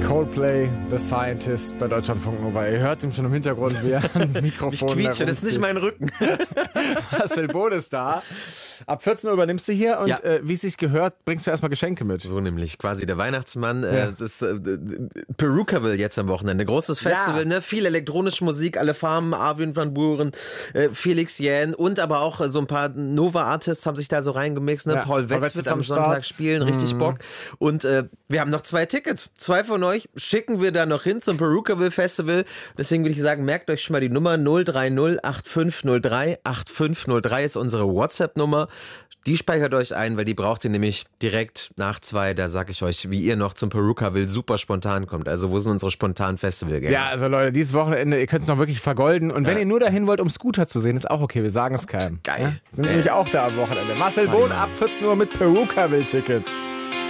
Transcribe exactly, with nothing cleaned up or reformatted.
Coldplay, The Scientist bei Deutschlandfunk Nova. Ihr hört ihn schon im Hintergrund, wie er ein Mikrofon Ich quietsche, das ist nicht mein Rücken. Marcel Bohn ist da. Ab vierzehn Uhr übernimmst du hier und Ja. äh, wie es sich gehört, bringst du erstmal Geschenke mit. So nämlich, quasi der Weihnachtsmann. Ja. Äh, es ist äh, Perukaville jetzt am Wochenende. Großes Festival, Ja. ne? Viel elektronische Musik, alle Farben, Arvin van Buuren, äh, Felix Jähn und aber auch äh, so ein paar Nova-Artists haben sich da so reingemixt. Ne? Ja. Paul Paul Wetz Wetz wird ist am am Sonntag Start. spielen, richtig Mhm. Bock. Und äh, wir haben noch zwei Tickets. Zwei von euch schicken wir da noch hin zum Perukaville Festival. Deswegen würde ich sagen, merkt euch schon mal die Nummer null drei null acht fünf null drei acht fünf null drei ist unsere WhatsApp-Nummer. Die speichert euch ein, weil die braucht ihr nämlich direkt nach zwei. Da sag ich euch, wie ihr noch zum Perukaville super spontan kommt. Also wo sind unsere spontanen Festivalgänge? Ja, also Leute, dieses Wochenende, ihr könnt es noch wirklich vergolden. Und wenn Ja. ihr nur dahin wollt, um Scooter zu sehen, ist auch okay. Wir sagen es keinem. Geil. Ja? Sind nämlich auch da am Wochenende. Marcel Bohn ab vierzehn Uhr mit Perukaville-Tickets.